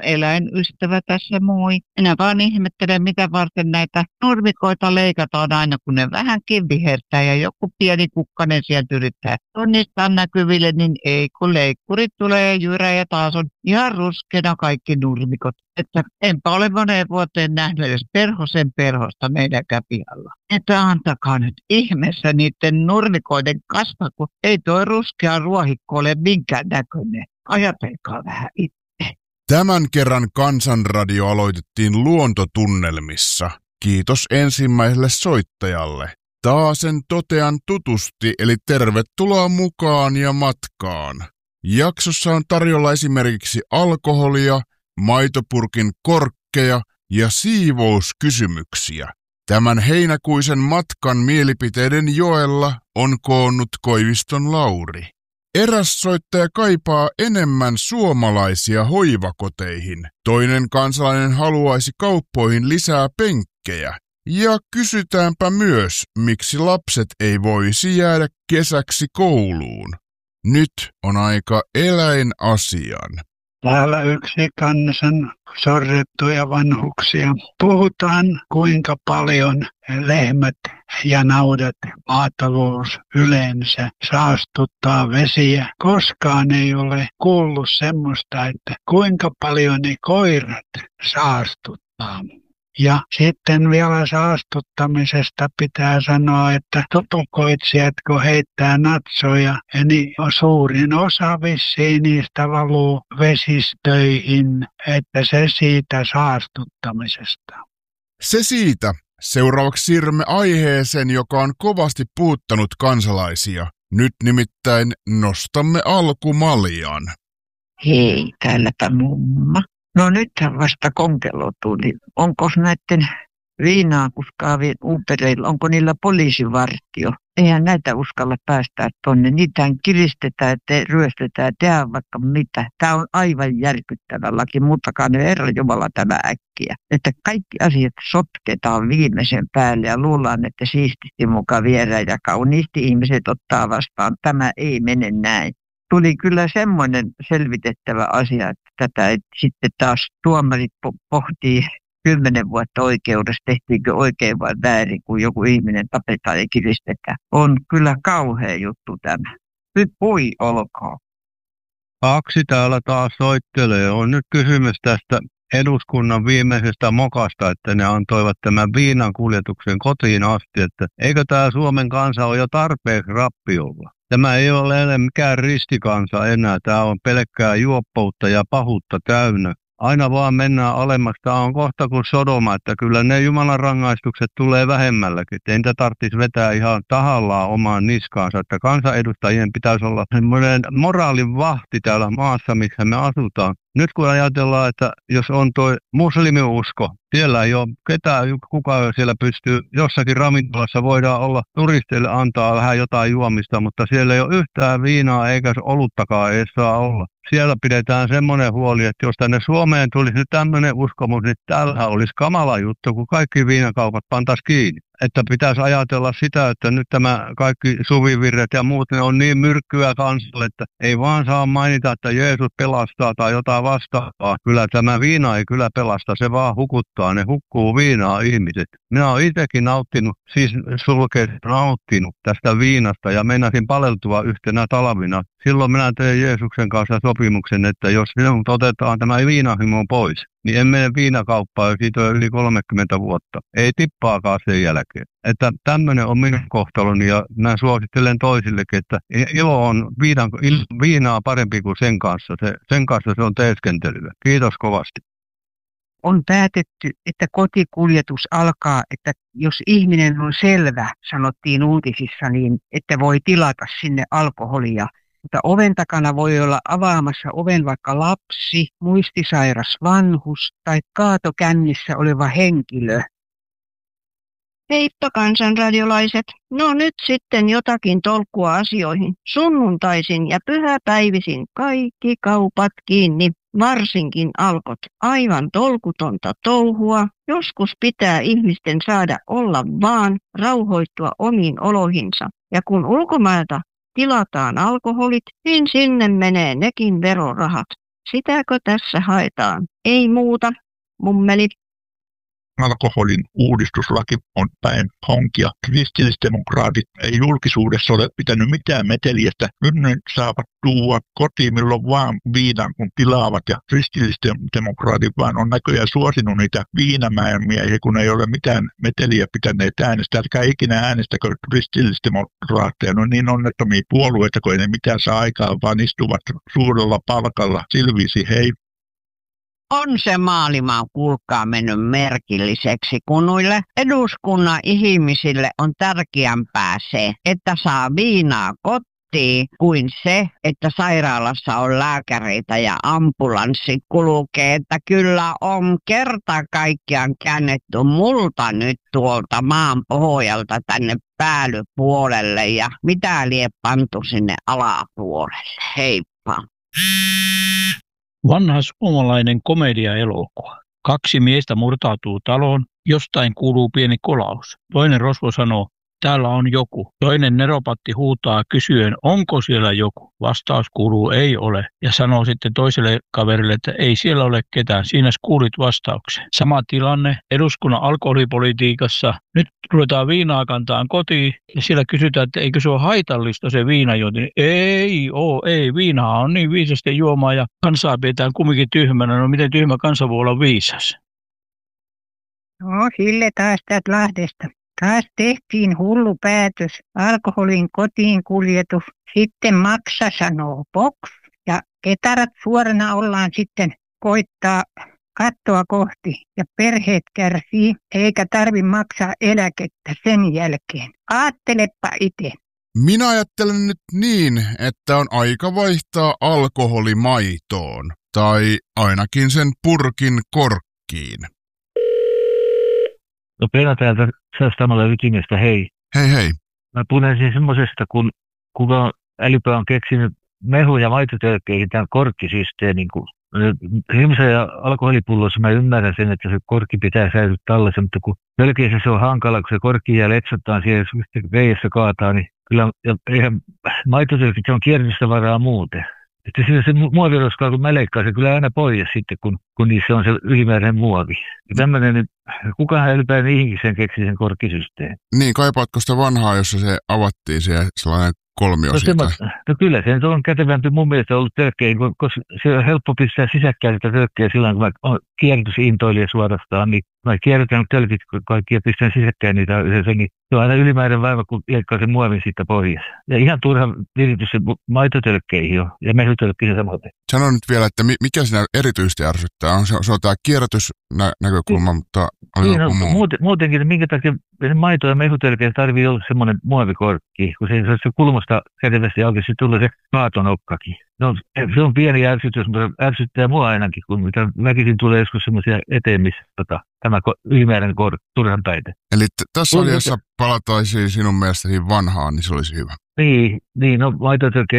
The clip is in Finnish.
eläinystävä tässä, moi. Minä vaan ihmettelen, mitä varten näitä nurmikoita leikataan aina, kun ne vähänkin vihertää ja joku pieni kukkanen sieltä yrittää tunnistaa näkyville, niin ei, kun leikkurit tulee jyrä ja taas on ihan ruskeana kaikki nurmikot. Että enpä ole moneen vuoteen nähnyt edes perhosen perhosta meidänkään pihalla. Että antakaa nyt ihmeessä niiden nurmikoiden kasvaa, kun ei tuo ruskea ruohikko ole minkään näköinen. Ajatelkaa vähän itse. Tämän kerran Kansanradio aloitettiin luontotunnelmissa. Kiitos ensimmäiselle soittajalle. Taasen totean tutusti, eli tervetuloa mukaan ja matkaan. Jaksossa on tarjolla esimerkiksi alkoholia, maitopurkin korkkeja ja siivouskysymyksiä. Tämän heinäkuisen matkan mielipiteiden joella on koonnut Koiviston Lauri. Eräs soittaja kaipaa enemmän suomalaisia hoivakoteihin. Toinen kansalainen haluaisi kauppoihin lisää penkkejä. Ja kysytäänpä myös, miksi lapset ei voisi jäädä kesäksi kouluun. Nyt on aika eläinasian. Täällä yksi kansan sorrettuja vanhuksia. Puhutaan, kuinka paljon lehmät ja naudat, maatalous yleensä saastuttaa vesiä. Koskaan ei ole kuullut semmoista, että kuinka paljon ne koirat saastuttaa. Ja sitten vielä saastuttamisesta pitää sanoa, että tutukoitsijat kun heittää natsoja, niin suurin osa vissiin niistä valuu vesistöihin, että se siitä saastuttamisesta. Se siitä. Seuraavaksi siirrymme aiheeseen, joka on kovasti puuttanut kansalaisia. Nyt nimittäin nostamme alkumaljan. Hei, täälläpä mumma. No nythän vasta konkelo tuli. Onko näiden viinaa kuskaavien Ubereilla, onko niillä poliisivartio? Eihän näitä uskalla päästää tonne. Niitähän kiristetään, ryöstetään, tehdään vaikka mitä. Tämä on aivan järkyttävä laki, mutta ne Herra Jumala tämä äkkiä. Että kaikki asiat sotketaan viimeisen päälle ja luullaan, että siististi mukaan viedään ja kauniisti ihmiset ottaa vastaan. Tämä ei mene näin. Tuli kyllä semmoinen selvitettävä asia, että tätä sitten taas tuomarit pohtii 10 vuotta oikeudessa, tehtiinkö oikein vai väärin, kun joku ihminen tapetaan ja kiristetään. On kyllä kauhea juttu tämä. Nyt voi olkoon. Aksi täällä taas soittelee. On nyt kysymys tästä eduskunnan viimeisestä mokasta, että ne antoivat tämän viinan kuljetuksen kotiin asti, että eikö tämä Suomen kansa ole jo tarpeeksi rappiolla. Tämä ei ole mikään ristikansa enää, tämä on pelkkää juoppoutta ja pahuutta täynnä. Aina vaan mennään alemmaksi, tämä on kohta kuin Sodoma, että kyllä ne Jumalan rangaistukset tulee vähemmälläkin. Ei niitä tarvitsisi vetää ihan tahallaan omaan niskaansa, että kansanedustajien pitäisi olla semmoinen moraalin vahti täällä maassa, missä me asutaan. Nyt kun ajatellaan, että jos on tuo muslimiusko, siellä ei ole ketään, kuka siellä pystyy, jossakin ravintolassa voidaan olla, turisteille antaa vähän jotain juomista, mutta siellä ei ole yhtään viinaa eikä oluttakaan ei saa olla. Siellä pidetään semmoinen huoli, että jos tänne Suomeen tulisi nyt tämmöinen uskomus, niin täällä olisi kamala juttu, kun kaikki viinakaupat pantaisiin kiinni. Että pitäisi ajatella sitä, että nyt tämä kaikki suvivirret ja muut, ne on niin myrkkyä kansalle, että ei vaan saa mainita, että Jeesus pelastaa tai jotain vastaavaa. Kyllä tämä viina ei kyllä pelasta, se vaan hukuttaa, ne hukkuu viinaa ihmiset. Minä olen itsekin nauttinut tästä viinasta ja meinasin paleltua yhtenä talvina. Silloin minä tein Jeesuksen kanssa sopimuksen, että jos minut otetaan tämä viinahimo pois, niin en mene viinakauppaan, jos siitä on yli 30 vuotta. Ei tippaakaan sen jälkeen. Että tämmöinen on minun kohtaloni ja mä suosittelen toisillekin, että ilo on viinaa parempi kuin sen kanssa. Sen kanssa se on teeskentelyä. Kiitos kovasti. On päätetty, että kotikuljetus alkaa, että jos ihminen on selvä, sanottiin uutisissa, niin että voi tilata sinne alkoholia. Mutta oven takana voi olla avaamassa oven vaikka lapsi, muistisairas vanhus tai kaatokännissä oleva henkilö. Heippa kansanradiolaiset. No nyt sitten jotakin tolkkua asioihin. Sunnuntaisin ja pyhäpäivisin kaikki kaupat kiinni, varsinkin Alkot. Aivan tolkutonta touhua. Joskus pitää ihmisten saada olla vaan, rauhoittua omiin oloihinsa. Ja kun ulkomailta tilataan alkoholit, niin sinne menee nekin verorahat. Sitäkö tässä haetaan? Ei muuta, mummeli. Alkoholin uudistuslaki on päin honkia. Kristillisdemokraatit ei julkisuudessa ole pitänyt mitään meteliä, että nyt ne saavat tuua kotiin milloin vaan viinan, kun tilaavat. Ja kristillisdemokraatit vaan on näköjään suosinut niitä viinamäärmiehiä, kun ei ole mitään meteliä pitäneet äänestä. Älkää ikinä äänestäkö kristillisdemokraatteja. No niin onnettomia puolueita, kun ei ne mitään saa aikaan, vaan istuvat suurella palkalla. Silvisi, hei. On se maailma kuulkaa mennyt merkilliseksi, kun noille eduskunnan ihmisille on tärkeämpää se, että saa viinaa kotiin, kuin se, että sairaalassa on lääkäreitä ja ambulanssi kulkee. Että kyllä on kerta kaikkiaan käännetty multa nyt tuolta maan pohjalta tänne päällypuolelle ja mitä lie pantu sinne alapuolelle. Heippa. Vanha suomalainen komedia-elokuva. 2 miestä murtautuu taloon, jostain kuuluu pieni kolaus. Toinen rosvo sanoo, täällä on joku. Toinen neropatti huutaa kysyen, onko siellä joku. Vastaus kuuluu, ei ole. Ja sanoo sitten toiselle kaverille, että ei siellä ole ketään. Siinä kuulit vastauksen. Sama tilanne eduskunnan alkoholipolitiikassa. Nyt ruvetaan viinaa kantaan kotiin ja siellä kysytään, että eikö se ole haitallista se viinajuonti. Ei, viinaa on niin viisasti juomaa ja kansaa pidetään kumminkin tyhmänä. No miten tyhmä kansa voi olla viisas? No, Hille taas täältä Lahdesta. Taas tehtiin hullu päätös. Alkoholin kotiin kuljetus. Sitten maksa sanoo box. Ja ketarat suorana ollaan sitten koittaa kattoa kohti. Ja perheet kärsii, eikä tarvi maksaa eläkettä sen jälkeen. Aattelepa itse. Minä ajattelen nyt niin, että on aika vaihtaa alkoholi maitoon. Tai ainakin sen purkin korkkiin. No Pena täältä Säästämällä ytimestä, hei. Hei. Mä puhuisin semmoisesta, kun kuka älypää on keksinyt mehu- ja maitotölkkeihin tämän korkkisysteemin. Hymsä ja alkoholipullossa mä ymmärrän sen, että se korkki pitää säilyä tallessa, mutta kun tölkeissä se on hankala, kun se korkki jää letsotaan siellä, jos veijässä kaataa, niin kyllä eihän maitotölkit, se on kierrätysvaraa muuten. Että se muoviroskaa, kun mä leikkaan, se kyllä aina pois sitten, kun niissä on se ylimääräinen muovi. Ja tämmöinen nyt, kukahan ylipäätään niihinkin sen keksi sen korkkisysteemin. Niin, kaipaatko sitä vanhaa, jossa se avattiin sellainen kolmio siitä? No kyllä, se nyt on kätevämpi mun mielestä ollut tölkkeihin, koska se on helppo pistää sisäkkäin sitä tölkkeä silloin, kun mä kierrätysintoilija suorastaan, niin mä kierrätän tölkit kaikki ja pistän sisäkkäin niitä yhdessä, niin se on aina ylimääräinen vaiva, kun leikkaa sen muovin siitä pois. Ja ihan turha viritys se maitotölkkeihin jo, ja mehytölkkeihin samoin. Sano nyt vielä, että mikä siinä erityisesti ärsyttää? Se on tämä kierrätysnäkökulma, mutta niin, no, muutenkin, minkä takia maito- ja mehutölkkeihin tarvii olla semmoinen muovikorkki, kun se kulmasta kätevästi auki, se tulee se kaatonokkakin. No, se on pieni ärsytys, mutta ärsyttää mua ainakin, kun mitä väkisin tulee joskus semmoisia eteen, missä tämä ylimääräinen turhan taite. Eli tässä asiassa palataisiin sinun mielestäsi vanhaan, niin se olisi hyvä. Niin, no maitotölkkeihin